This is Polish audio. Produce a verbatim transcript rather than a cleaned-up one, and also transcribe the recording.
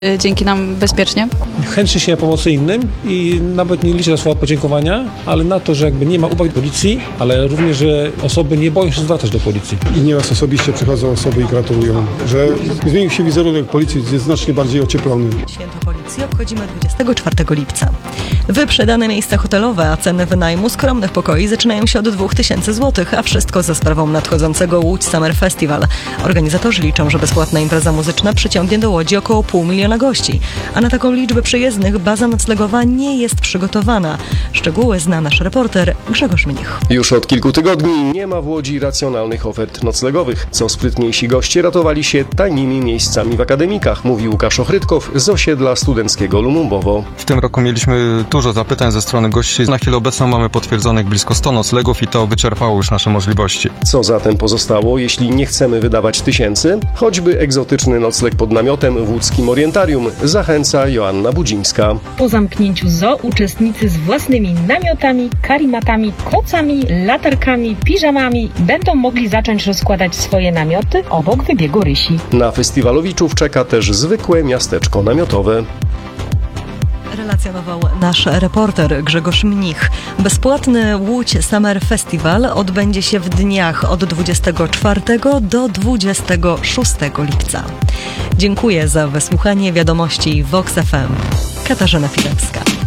Dzięki nam bezpiecznie. Chęci się pomocy innym i nawet nie liczę na słowa podziękowania, ale na to, że jakby nie ma uwagi do policji, ale również, że osoby nie boją się zwracać do policji. I nieraz osobiście przychodzą osoby i gratulują, że zmienił się wizerunek policji, jest znacznie bardziej ocieplony. Święto Policji obchodzimy dwudziestego czwartego lipca. Wyprzedane miejsca hotelowe, a ceny wynajmu skromnych pokoi zaczynają się od dwóch tysięcy złotych, a wszystko za sprawą nadchodzącego Łódź Summer Festival. Organizatorzy liczą, że bezpłatna impreza muzyczna przyciągnie do Łodzi około pół miliona gości, a na taką liczbę przyjezdnych baza noclegowa nie jest przygotowana. Szczegóły zna nasz reporter Grzegorz Mnich. Już od kilku tygodni nie ma w Łodzi racjonalnych ofert noclegowych. Co sprytniejsi goście ratowali się tajnymi miejscami w akademikach, mówi Łukasz Ochrytkow z osiedla studenckiego Lumumbowo. W tym roku mieliśmy dużo zapytań ze strony gości. Na chwilę obecną mamy potwierdzonych blisko sto noclegów i to wyczerpało już nasze możliwości. Co zatem pozostało, jeśli nie chcemy wydawać tysięcy? Choćby egzotyczny nocleg pod namiotem w łódzkim Orientarium, zachęca Joanna Budzińska. Po zamknięciu zoo uczestnicy z własnymi namiotami, karimatami, kocami, latarkami, piżamami będą mogli zacząć rozkładać swoje namioty obok wybiegu Rysi. Na festiwalowiczów czeka też zwykłe miasteczko namiotowe. Relacjonował nasz reporter Grzegorz Mnich. Bezpłatny Łódź Summer Festival odbędzie się w dniach od dwudziestego czwartego do dwudziestego szóstego lipca. Dziękuję za wysłuchanie wiadomości Vox F M. Katarzyna Filewska.